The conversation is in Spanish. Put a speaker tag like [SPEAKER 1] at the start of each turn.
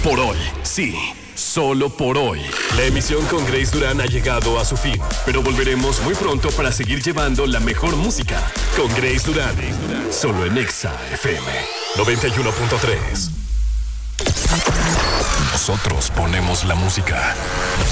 [SPEAKER 1] Por hoy, sí, solo por hoy. La emisión con Grace Durán ha llegado a su fin, pero volveremos muy pronto para seguir llevando la mejor música con Grace Durán, solo en Exa FM 91.3. Nosotros ponemos la música.